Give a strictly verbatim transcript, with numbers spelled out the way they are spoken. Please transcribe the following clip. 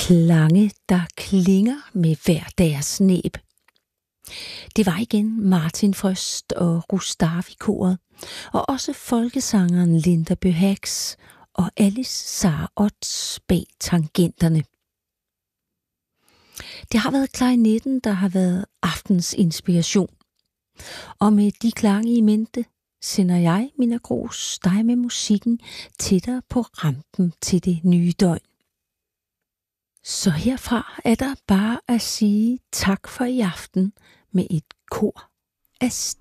Klange, der klinger med hver deres næb. Det var igen Martin Frøst og Rustavi-koret, og også folkesangeren Linda Bøhax og Alice Sarah Ots bag tangenterne. Det har været klarinetten, der har været aftens inspiration. Og med de klange i mente, sender jeg, Minna Grooss, dig med musikken tættere på rampen til det nye døgn. Så herfra er der bare at sige tak for i aften med et kor af